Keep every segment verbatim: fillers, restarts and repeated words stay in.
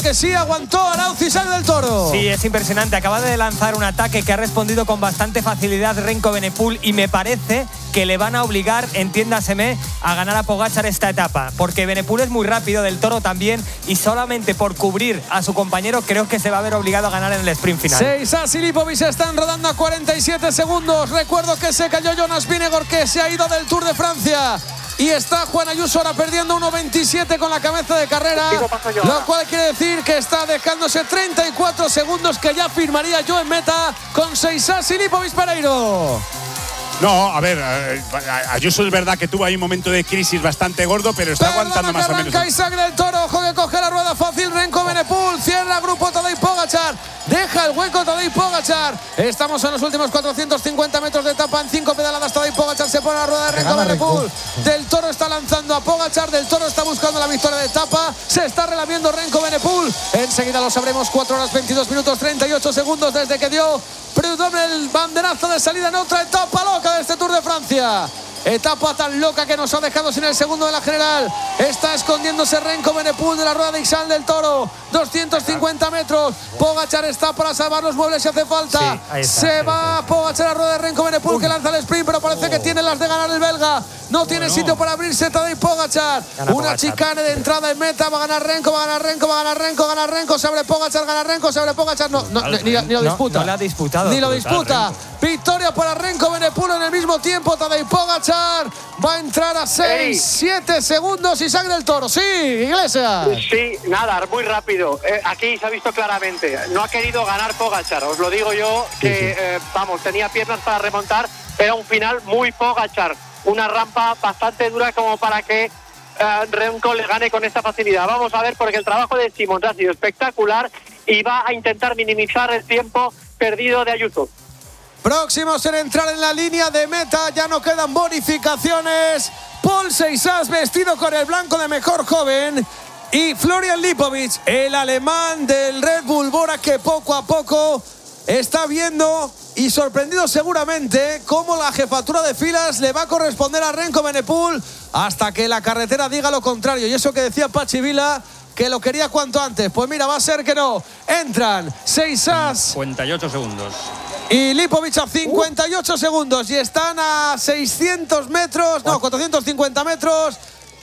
Que sí, aguantó Arauz y Isaac del Toro. Sí, es impresionante. Acaba de lanzar un ataque que ha respondido con bastante facilidad Remco Evenepoel y me parece que le van a obligar, entiéndaseme, a ganar a Pogačar esta etapa. Porque Evenepoel es muy rápido, del Toro también, y solamente por cubrir a su compañero creo que se va a ver obligado a ganar en el sprint final. Seisas y Lipovic están rodando a cuarenta y siete segundos. Recuerdo que se cayó Jonas Vingegaard, que se ha ido del Tour de Francia. Y está Juan Ayuso ahora perdiendo uno veintisiete con la cabeza de carrera, lo cual quiere decir que está dejándose treinta y cuatro segundos que ya firmaría yo en meta con Seisas y Lipovic Pereiro. No, a ver, Ayuso es verdad que tuvo ahí un momento de crisis bastante gordo, pero está Perdona aguantando más o menos. Arranca Isaac del Toro, ojo que coge la rueda fácil Remco Evenepoel, cierra grupo Tadej Pogačar, deja el hueco Tadej Pogačar. Estamos en los últimos cuatrocientos cincuenta metros de etapa, en cinco pedaladas Tadej Pogačar se pone a la rueda de Remco Evenepoel. Del Toro está lanzando a Pogačar, del Toro está buscando la victoria de etapa, se está relamiendo Remco Evenepoel. Enseguida lo sabremos, cuatro horas veintidós minutos treinta y ocho segundos desde que dio Prudhomme el banderazo de salida en otra etapa loca de este Tour de Francia. Etapa tan loca que nos ha dejado sin el segundo de la general. Está escondiéndose Remco Evenepoel de la rueda de Isaac del Toro. doscientos cincuenta metros. Pogačar está para salvar los muebles si hace falta. Sí, está, Se sí, va sí. Pogačar a la rueda de Remco Evenepoel, que lanza el sprint, pero parece oh. que tiene las de ganar el belga. No tiene bueno. sitio para abrirse Tadej Pogačar. Gana Una Pogačar. chicane de entrada en meta. Va a ganar Remco, va a ganar Remco, va a ganar Remco, gana Remco. Se abre Pogačar, gana Remco, se abre Pogačar. No, no, ni, ni, ni lo disputa. No, no lo ha disputado. Ni lo disputa. Remco. Victoria para Remco Evenepoel en el mismo tiempo. Tadej Pogačar va a entrar a seis, siete segundos. Isaac del Toro. Sí, Iglesias. Sí, nada, muy rápido. Eh, aquí se ha visto claramente. No ha querido ganar Pogačar. Os lo digo yo, que sí, sí. Eh, vamos, tenía piernas para remontar. Era un final muy Pogačar. Una rampa bastante dura como para que eh, Remco le gane con esta facilidad. Vamos a ver, porque el trabajo de Simons ha sido espectacular y va a intentar minimizar el tiempo perdido de Ayuso. Próximos en entrar en la línea de meta, ya no quedan bonificaciones. Paul Seisas vestido con el blanco de mejor joven y Florian Lipovic, el alemán del Red Bull Bora, que poco a poco está viendo y sorprendido seguramente cómo la jefatura de filas le va a corresponder a Remco Evenepoel hasta que la carretera diga lo contrario. Y eso que decía Pachi Vila, que lo quería cuanto antes. Pues mira, va a ser que no. Entran Seisas cincuenta y ocho segundos y Lipovic a cincuenta y ocho uh. segundos y están a seiscientos metros, no, cuatrocientos cincuenta metros.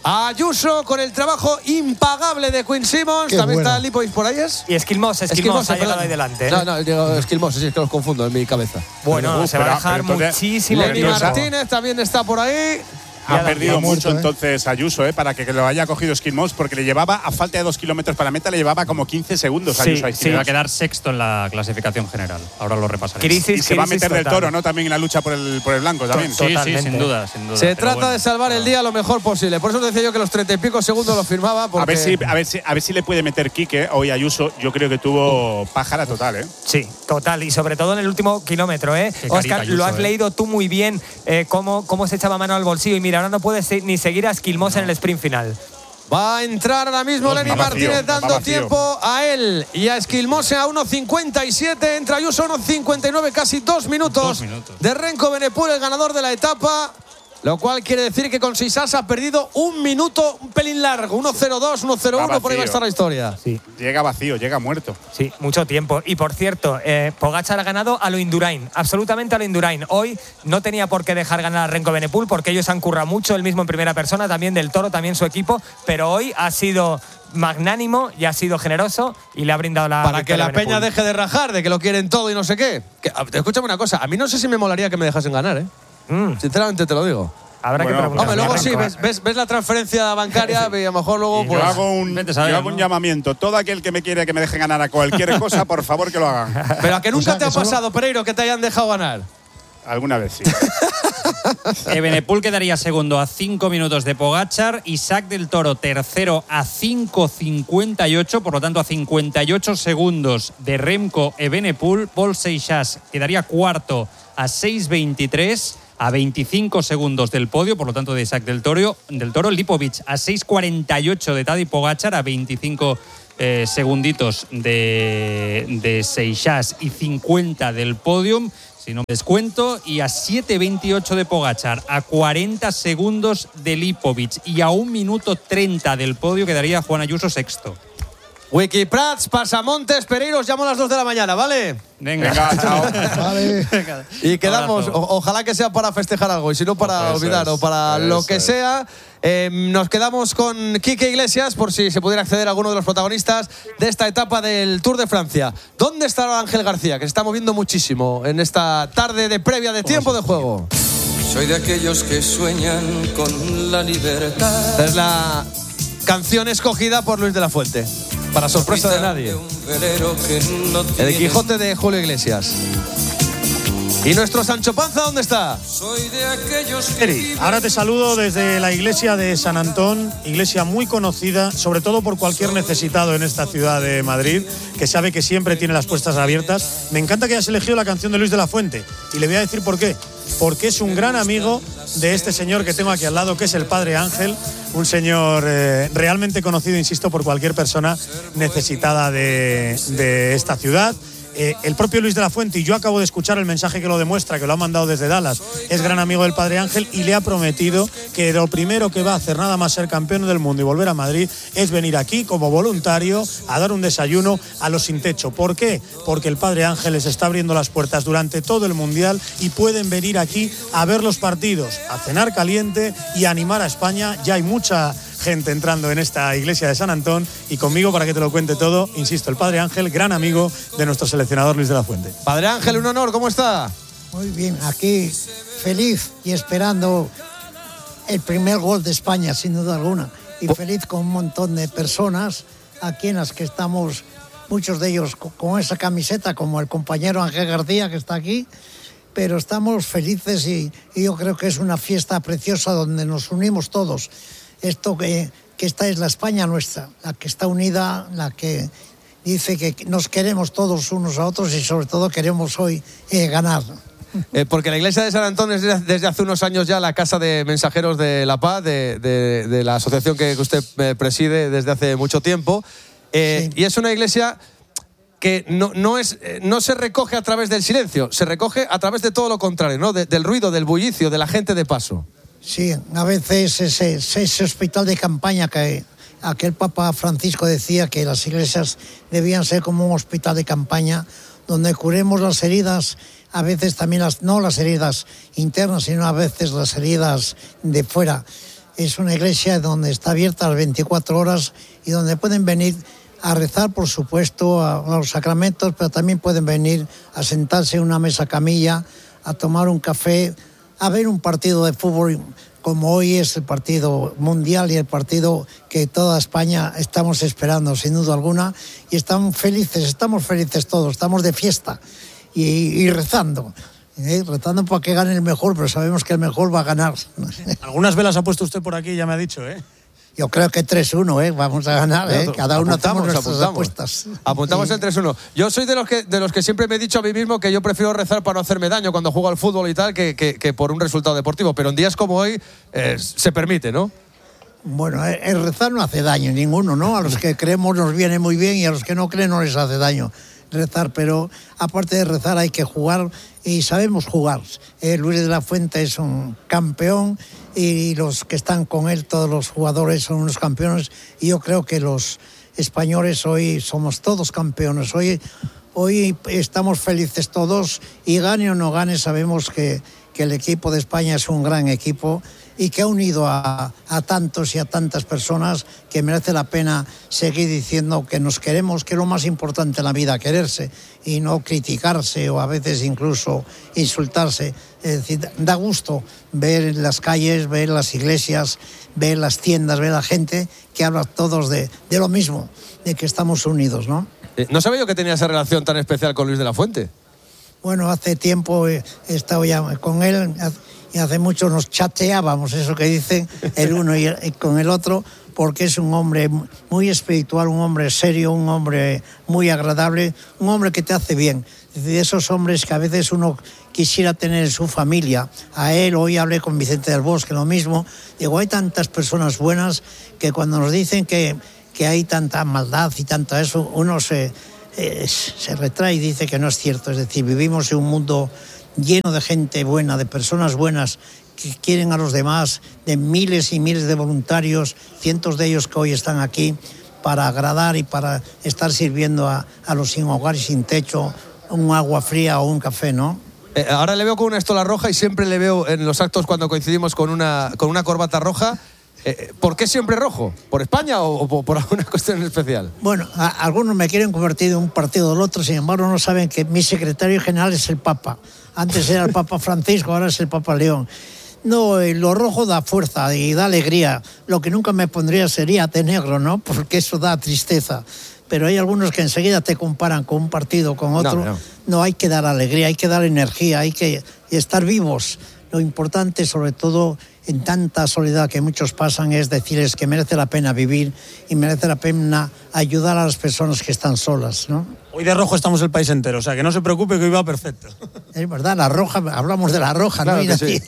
Ayuso con el trabajo impagable de Quinn Simmons. Qué También bueno. está Lipovic por ahí, ¿es? Y Esquilmos, Esquilmos ha llegado ahí delante. ¿eh? No, no, digo Esquilmos, sí, es que los confundo en mi cabeza. Bueno, bueno uh, se va a dejar muchísimo. Lenny Martínez también está por ahí. Ha perdido mucho, mucho entonces Ayuso, ¿eh? Para que lo haya cogido Esquilmos, porque le llevaba, a falta de dos kilómetros para la meta, le llevaba como quince segundos sí, Ayuso. Sí, va a quedar sexto en la clasificación general. Ahora lo repasaré. Crisis, y se crisis va a meter total. del Toro, ¿no? También en la lucha por el, por el blanco también. Sí, sí, sin duda, sin duda. Se trata bueno. de salvar el día lo mejor posible. Por eso decía yo que los treinta y pico segundos lo firmaba. Porque... A, ver si, a, ver si, a ver si le puede meter Quique hoy Ayuso. Yo creo que tuvo pájara total, ¿eh? Sí, total. Y sobre todo en el último kilómetro, ¿eh? Óscar, lo has eh. leído tú muy bien, eh, cómo, cómo se echaba mano al bolsillo. Y mira, ahora no puedes ni seguir a Esquilmos no. en el sprint final. Va a entrar ahora mismo Lenny Martínez dando tiempo a él y a Esquilmos a uno cincuenta y siete. Entra Ayuso a uno cincuenta y nueve, casi dos minutos, dos minutos de Remco Evenepoel, el ganador de la etapa. Lo cual quiere decir que con Seisas ha perdido un minuto, un pelín largo. uno cero dos, uno cero uno, por ahí va a estar la historia. Sí. Llega vacío, llega muerto. Sí, mucho tiempo. Y por cierto, eh, Pogačar ha ganado a lo Indurain, absolutamente a lo Indurain. Hoy no tenía por qué dejar ganar a Remco Evenepoel porque ellos han currado mucho, él mismo en primera persona, también del Toro, también su equipo. Pero hoy ha sido magnánimo y ha sido generoso y le ha brindado la para que la peña deje de rajar, de que lo quieren todo y no sé qué. Que, escúchame una cosa, a mí no sé si me molaría que me dejasen ganar, ¿eh? Mm. Sinceramente te lo digo. Habrá bueno, que preguntar. Hombre, luego sí, ves, ves, ves la transferencia bancaria y a lo mejor luego pues, yo hago un, yo hago un llamamiento. Todo aquel que me quiere que me deje ganar a cualquier cosa, por favor que lo hagan. Pero a que nunca o sea, te ha pasado, solo... Pereiro, que te hayan dejado ganar. Alguna vez sí. Evenepoel quedaría segundo a cinco minutos de Pogačar. Isaac del Toro tercero a cinco cincuenta y ocho, por lo tanto a cincuenta y ocho segundos de Remco Evenepoel. Paul Seisas quedaría cuarto a seis veintitrés. A veinticinco segundos del podio, por lo tanto de Isaac del Toro, del Toro. Lipovic a seis cuarenta y ocho de Tadej Pogačar, a veinticinco eh, segunditos de, de Seisas y cincuenta del podium, si no me descuento, y a siete veintiocho de Pogačar, a cuarenta segundos de Lipovic y a un minuto treinta del podio quedaría Juan Ayuso sexto. Wikiprats, Pasamontes, Pereiro, os llamo a las dos de la mañana, ¿vale? Venga, Venga chao. Vale. Y quedamos, o, ojalá que sea para festejar algo, y si no para Eso olvidar es, o para lo que es. sea. Eh, nos quedamos con Quique Iglesias por si se pudiera acceder a alguno de los protagonistas de esta etapa del Tour de Francia. ¿Dónde está Ángel García? Que se está moviendo muchísimo en esta tarde de previa de tiempo de juego. Soy de aquellos que sueñan con la libertad. Esta es la canción escogida por Luis de la Fuente, para sorpresa de nadie. El Quijote de Julio Iglesias. ¿Y nuestro Sancho Panza dónde está? Soy de aquellos que Eri, ahora te saludo desde la iglesia de San Antón, iglesia muy conocida, sobre todo por cualquier necesitado en esta ciudad de Madrid, que sabe que siempre tiene las puertas abiertas. Me encanta que hayas elegido la canción de Luis de la Fuente, y le voy a decir por qué. Porque es un gran amigo de este señor que tengo aquí al lado, que es el Padre Ángel, un señor eh, realmente conocido, insisto, por cualquier persona necesitada de, de esta ciudad. Eh, el propio Luis de la Fuente, y yo acabo de escuchar el mensaje que lo demuestra, que lo ha mandado desde Dallas, es gran amigo del Padre Ángel y le ha prometido que lo primero que va a hacer, nada más ser campeón del mundo y volver a Madrid, es venir aquí como voluntario a dar un desayuno a los sin techo. ¿Por qué? Porque el Padre Ángel les está abriendo las puertas durante todo el Mundial y pueden venir aquí a ver los partidos, a cenar caliente y a animar a España. Ya hay mucha gente entrando en esta iglesia de San Antón, y conmigo, para que te lo cuente todo, insisto, el Padre Ángel, gran amigo de nuestro seleccionador Luis de la Fuente. Padre Ángel, un honor, ¿cómo está? Muy bien, aquí feliz y esperando el primer gol de España, sin duda alguna, y feliz con un montón de personas aquí en las que estamos, muchos de ellos con esa camiseta, como el compañero Ángel García que está aquí, pero estamos felices y, y yo creo que es una fiesta preciosa donde nos unimos todos. Esto que, que esta es la España nuestra, la que está unida, la que dice que nos queremos todos unos a otros y sobre todo queremos hoy eh, ganar. Eh, porque la iglesia de San Antón es desde, desde hace unos años ya la casa de mensajeros de la paz, de, de, de la asociación que usted eh, preside desde hace mucho tiempo. Eh, sí. Y es una iglesia que no, no, es, no se recoge a través del silencio, se recoge a través de todo lo contrario, ¿no? De, del ruido, del bullicio, de la gente de paso. Sí, a veces ese, ese hospital de campaña que aquel Papa Francisco decía que las iglesias debían ser como un hospital de campaña donde curemos las heridas, a veces también las, no las heridas internas, sino a veces las heridas de fuera. Es una iglesia donde está abierta las veinticuatro horas y donde pueden venir a rezar, por supuesto, a, a los sacramentos, pero también pueden venir a sentarse en una mesa camilla, a tomar un café, a ver un partido de fútbol como hoy es el partido mundial y el partido que toda España estamos esperando, sin duda alguna, y estamos felices, estamos felices todos, estamos de fiesta y, y rezando, ¿eh? rezando para que gane el mejor, pero sabemos que el mejor va a ganar. Algunas velas ha puesto usted por aquí, ya me ha dicho, ¿eh? Yo creo que tres uno, ¿eh? Vamos a ganar, ¿eh? Cada uno hacemos nuestras apuntamos. apuestas. Apuntamos sí. el tres uno. Yo soy de los, que, de los que siempre me he dicho a mí mismo que yo prefiero rezar para no hacerme daño cuando juego al fútbol y tal que, que, que por un resultado deportivo. Pero en días como hoy eh, se permite, ¿no? Bueno, el rezar no hace daño ninguno, ¿no? A los que creemos nos viene muy bien y a los que no creen no les hace daño rezar, pero aparte de rezar hay que jugar y sabemos jugar. Eh, Luis de la Fuente es un campeón y los que están con él, todos los jugadores son unos campeones, y yo creo que los españoles hoy somos todos campeones. Hoy, hoy estamos felices todos y gane o no gane, sabemos que, que el equipo de España es un gran equipo y que ha unido a, a tantos y a tantas personas que merece la pena seguir diciendo que nos queremos, que es lo más importante en la vida, quererse y no criticarse o a veces incluso insultarse. Es decir, da gusto ver las calles, ver las iglesias, ver las tiendas, ver a la gente que habla todos de, de lo mismo, de que estamos unidos, ¿no? Eh, no sabía yo que tenía esa relación tan especial con Luis de la Fuente. Bueno, hace tiempo he estado ya con él y hace mucho nos chateábamos, eso que dicen, el uno y, el, y con el otro, porque es un hombre muy espiritual, un hombre serio, un hombre muy agradable, un hombre que te hace bien. Es decir, esos hombres que a veces uno quisiera tener en su familia. A él, hoy hablé con Vicente del Bosque, lo mismo. Digo, hay tantas personas buenas que cuando nos dicen que, que hay tanta maldad y tanto eso, uno se, eh, se retrae y dice que no es cierto. Es decir, vivimos en un mundo lleno de gente buena, de personas buenas que quieren a los demás, de miles y miles de voluntarios, cientos de ellos que hoy están aquí para agradar y para estar sirviendo a, a los sin hogar y sin techo un agua fría o un café, ¿no? Eh, ahora le veo con una estola roja y siempre le veo en los actos cuando coincidimos con una, con una corbata roja. Eh, ¿Por qué siempre rojo? ¿Por España o, o por alguna cuestión especial? Bueno, a, algunos me quieren convertir en un partido del otro, sin embargo no saben que mi secretario general es el Papa. Antes era el Papa Francisco, ahora es el Papa León. No, lo rojo da fuerza y da alegría. Lo que nunca me pondría sería de negro, ¿no? Porque eso da tristeza. Pero hay algunos que enseguida te comparan con un partido, con otro. No, no. no hay que dar alegría, hay que dar energía, hay que estar vivos. Lo importante, sobre todo, en tanta soledad que muchos pasan, es decirles que merece la pena vivir y merece la pena ayudar a las personas que están solas, ¿no? Hoy de rojo estamos el país entero, o sea, que no se preocupe que hoy va perfecto. Es verdad, la roja, hablamos de la roja, claro, ¿no? Sí.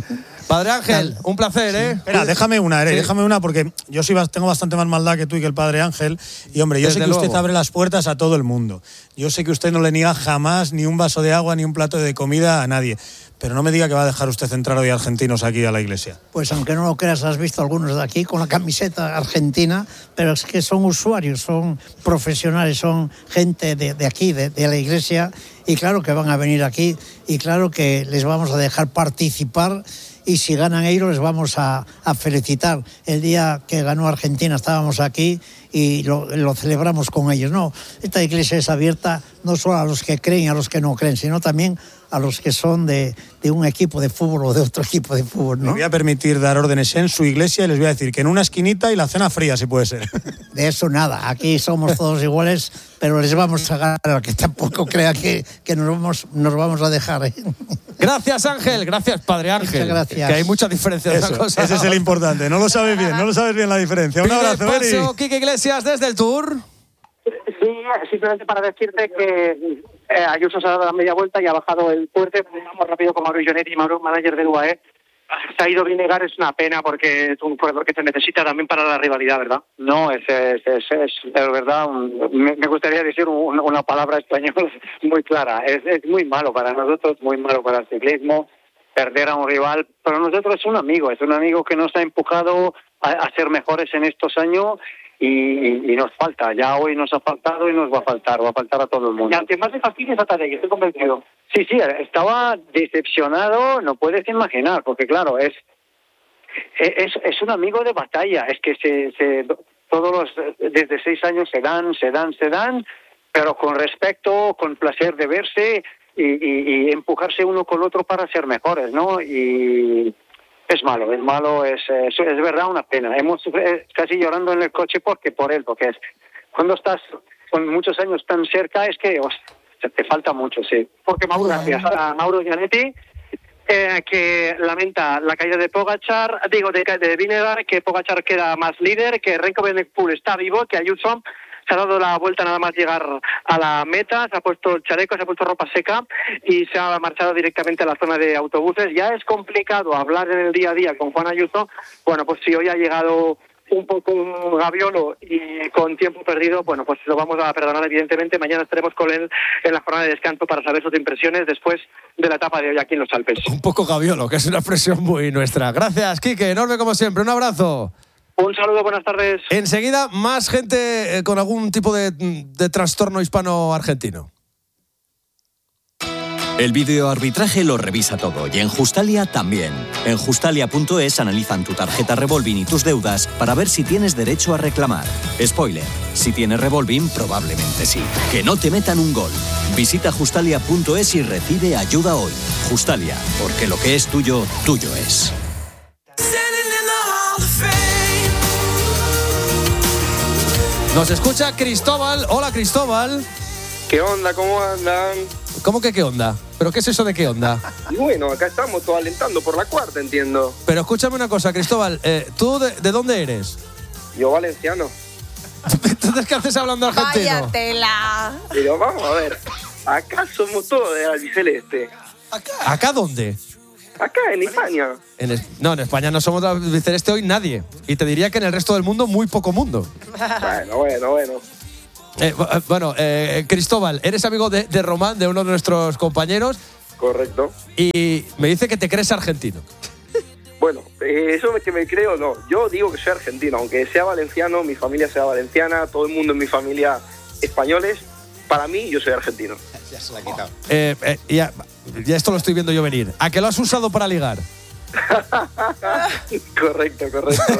Padre Ángel, un placer, ¿eh? Sí. Espera, déjame una, ¿eh? Sí. Déjame una, porque yo sí tengo bastante más maldad que tú y que el Padre Ángel. Y, hombre, yo Desde sé que luego. usted abre las puertas a todo el mundo. Yo sé que usted no le niega jamás ni un vaso de agua ni un plato de comida a nadie. Pero no me diga que va a dejar usted entrar hoy argentinos aquí a la iglesia. Pues aunque no lo creas, has visto algunos de aquí con la camiseta argentina, pero es que son usuarios, son profesionales, son gente de, de aquí, de, de la iglesia, y claro que van a venir aquí, y claro que les vamos a dejar participar, y si ganan ellos les vamos a, a felicitar. El día que ganó Argentina estábamos aquí y lo, lo celebramos con ellos. No, esta iglesia es abierta no solo a los que creen y a los que no creen, sino también a los que son de, de un equipo de fútbol o de otro equipo de fútbol, ¿no? Me voy a permitir dar órdenes en su iglesia y les voy a decir que en una esquinita y la cena fría, si puede ser. De eso nada, aquí somos todos iguales, pero les vamos a ganar, que tampoco crea que, que nos, vamos, nos vamos a dejar, ¿eh? Gracias, Ángel, gracias, Padre Ángel. Muchas gracias. Que hay mucha diferencia de Eso, una cosa. Ese es el importante, no lo sabes bien, no lo sabes bien la diferencia. Un abrazo, Eri. Paso, Quique Iglesias, desde el Tour. Sí, simplemente para decirte que eh, Ayuso se ha dado la media vuelta y ha bajado el fuerte, vamos rápido con Mauro Gianetti, Mauro, manager del U A E. Se ha ido Vinegar, es una pena porque es un corredor que se necesita también para la rivalidad, ¿verdad? No, es, es, es, es, es verdad, un, me, me gustaría decir un, una palabra española muy clara. Es, es muy malo para nosotros, muy malo para el ciclismo, perder a un rival. Para nosotros es un amigo, es un amigo que nos ha empujado a, a ser mejores en estos años. Y, y, y nos falta, ya hoy nos ha faltado y nos va a faltar, va a faltar a todo el mundo. Y ante más de fastidio es a Tadej, estoy convencido. Sí, sí, estaba decepcionado, no puedes imaginar, porque claro, es es, es un amigo de batalla, es que se, se todos los, desde seis años se dan, se dan, se dan, pero con respeto, con placer de verse y, y, y empujarse uno con el otro para ser mejores, ¿no? Y es malo, es malo, es, es, es verdad una pena. Hemos eh, casi llorando en el coche porque por él, porque es cuando estás con muchos años tan cerca es que oh, te falta mucho, sí. Porque Mauro, gracias a Mauro Gianetti, eh, que lamenta la caída de Pogačar, digo, de, de Vinegar, que Pogačar queda más líder, que Remco Evenepoel está vivo, que Ayuso se ha dado la vuelta nada más llegar a la meta, se ha puesto el chaleco, se ha puesto ropa seca y se ha marchado directamente a la zona de autobuses. Ya es complicado hablar en el día a día con Juan Ayuso. Bueno, pues si hoy ha llegado un poco un gaviolo y con tiempo perdido, bueno, pues lo vamos a perdonar evidentemente. Mañana estaremos con él en la jornada de descanso para saber sus impresiones después de la etapa de hoy aquí en los Alpes. Un poco gaviolo, que es una expresión muy nuestra. Gracias, Quique, enorme como siempre, un abrazo. Un saludo, buenas tardes. Enseguida, más gente eh, con algún tipo de, de trastorno hispano-argentino. El videoarbitraje lo revisa todo y en Justalia también. En Justalia punto es analizan tu tarjeta Revolving y tus deudas para ver si tienes derecho a reclamar. Spoiler, si tienes Revolving, probablemente sí. Que no te metan un gol. Visita Justalia punto es y recibe ayuda hoy. Justalia, porque lo que es tuyo, tuyo es. Nos escucha Cristóbal. Hola, Cristóbal. ¿Qué onda? ¿Cómo andan? ¿Cómo que qué onda? ¿Pero qué es eso de qué onda? Y bueno, acá estamos todos alentando por la cuarta, entiendo. Pero escúchame una cosa, Cristóbal. Eh, ¿Tú de, de dónde eres? Yo valenciano. Entonces, ¿qué haces hablando argentino? Váyatela. Pero vamos a ver, acá somos todos de albiceleste. ¿Acá? ¿Acá dónde? Acá, en España. En es, no, en España no somos de albiceleste hoy nadie. Y te diría que en el resto del mundo, muy poco mundo. Bueno, bueno, bueno. Eh, bueno, eh, Cristóbal, eres amigo de, de Román, de uno de nuestros compañeros. Correcto. Y me dice que te crees argentino. Bueno, eh, eso es que me creo, no. Yo digo que soy argentino, aunque sea valenciano, mi familia sea valenciana, todo el mundo en mi familia españoles. Para mí, yo soy argentino. Ya se la ha quitado. Eh, eh, ya, ya esto lo estoy viendo yo venir. ¿A qué lo has usado para ligar? Correcto, correcto.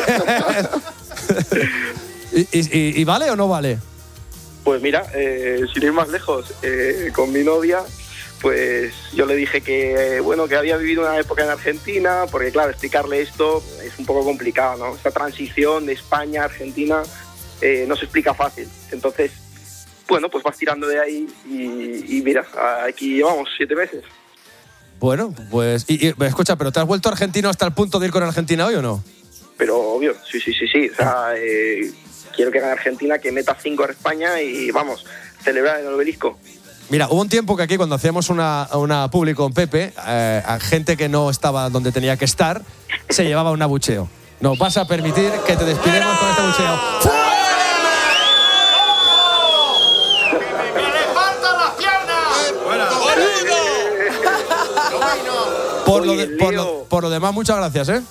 ¿Y, y, ¿Y vale o no vale? Pues mira, eh, sin ir más lejos, eh, con mi novia, pues yo le dije que, bueno, que había vivido una época en Argentina, porque claro, explicarle esto es un poco complicado, ¿no? Esta transición de España a Argentina eh, no se explica fácil. Entonces, bueno, pues vas tirando de ahí y, y mira, aquí llevamos siete meses. Bueno, pues, y, y, escucha, ¿pero te has vuelto argentino hasta el punto de ir con Argentina hoy o no? Pero obvio, sí, sí, sí, sí. O sea, eh, quiero que gane Argentina, que meta cinco a España y vamos, celebrar en el obelisco. Mira, hubo un tiempo que aquí cuando hacíamos una, una publi con Pepe, eh, a gente que no estaba donde tenía que estar, se llevaba un abucheo. Nos vas a permitir que te despidemos con este abucheo. Por lo, de, por, lo, por lo demás, muchas gracias, ¿eh?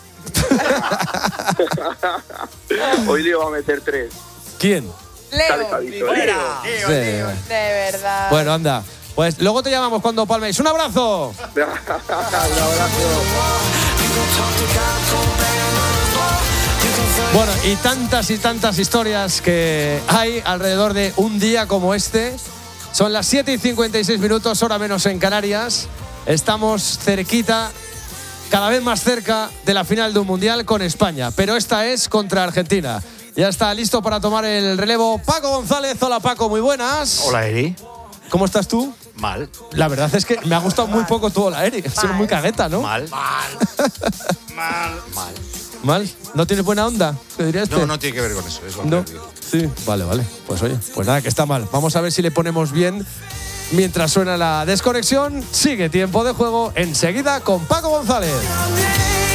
Hoy Leo va a meter tres. ¿Quién? Leo. Leo. Leo. Sí. De verdad. Bueno, anda. Pues luego te llamamos cuando palméis. ¡Un abrazo! Un abrazo. Bueno, y tantas y tantas historias que hay alrededor de un día como este. Son las siete y cincuenta y seis minutos, hora menos en Canarias. Estamos cerquita, cada vez más cerca de la final de un mundial con España. Pero esta es contra Argentina. Ya está listo para tomar el relevo Paco González. Hola Paco, muy buenas. Hola Eri. ¿Cómo estás tú? Mal. La verdad es que me ha gustado muy poco tu hola Eri. Ha sido muy cagueta, ¿no? Mal. Mal. Mal. Mal. ¿Mal? ¿No tienes buena onda? ¿Qué diría este? No, no tiene que ver con eso. Es no. Sí, vale, vale. Pues oye, pues nada, que está mal. Vamos a ver si le ponemos bien. Mientras suena la desconexión, sigue tiempo de juego enseguida con Paco González.